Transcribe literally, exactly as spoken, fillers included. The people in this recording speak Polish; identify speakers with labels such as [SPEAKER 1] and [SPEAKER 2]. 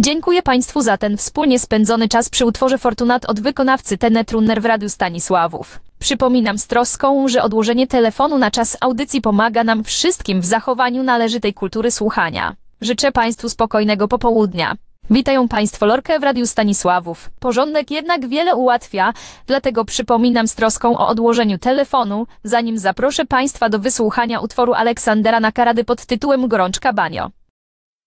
[SPEAKER 1] Dziękuję Państwu za ten wspólnie spędzony czas przy utworze Fortunat od wykonawcy Tenetrunner w Radiu Stanisławów. Przypominam z troską, że odłożenie telefonu na czas audycji pomaga nam wszystkim w zachowaniu należytej kultury słuchania. Życzę Państwu spokojnego popołudnia. Witają Państwo Lorkę w Radiu Stanisławów. Porządek jednak wiele ułatwia, dlatego przypominam z troską o odłożeniu telefonu, zanim zaproszę Państwa do wysłuchania utworu Aleksandra Nakarady pod tytułem Gorączka Banio.